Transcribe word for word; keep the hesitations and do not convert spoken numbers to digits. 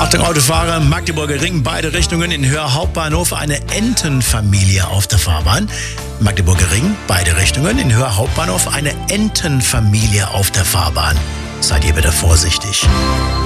Achtung Autofahrer, Magdeburger Ring, beide Richtungen in Höhe Hauptbahnhof, eine Entenfamilie auf der Fahrbahn. Magdeburger Ring, beide Richtungen in Höhe Hauptbahnhof, eine Entenfamilie auf der Fahrbahn. Seid ihr bitte vorsichtig.